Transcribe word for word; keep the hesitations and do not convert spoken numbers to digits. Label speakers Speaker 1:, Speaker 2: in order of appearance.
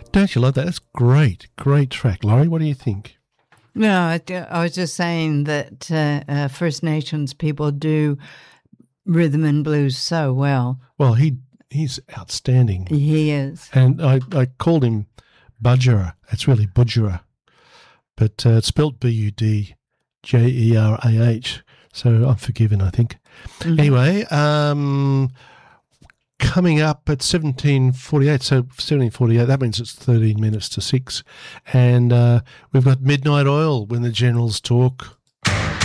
Speaker 1: Don't you like that? That's great, great track. Laurie, what do you think?
Speaker 2: No, I, I was just saying that uh, uh, First Nations people do rhythm and blues so well.
Speaker 1: Well, he he's outstanding.
Speaker 2: He is.
Speaker 1: And I, I called him Budgerah. It's really Budgerah. But uh, it's spelt B U D J E R A H. So I'm forgiven, I think. Mm-hmm. Anyway, um, coming up at seventeen forty-eight, so seventeen forty-eight, that means it's thirteen minutes to six. And uh, we've got Midnight Oil, When the Generals Talk.